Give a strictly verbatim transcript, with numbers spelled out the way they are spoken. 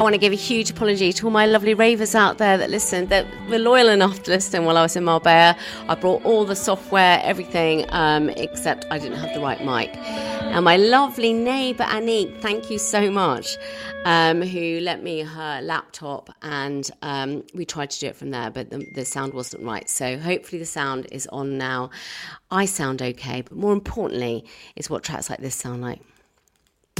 I want to give a huge apology to all my lovely ravers out there that listened, that were loyal enough to listen while I was in Marbella. I brought all the software, everything, um, except I didn't have the right mic. And my lovely neighbour Anique, thank you so much, um, who lent me her laptop, and um, we tried to do it from there, but the, the sound wasn't right. So hopefully the sound is on now. I sound okay, but more importantly is what tracks like this sound like.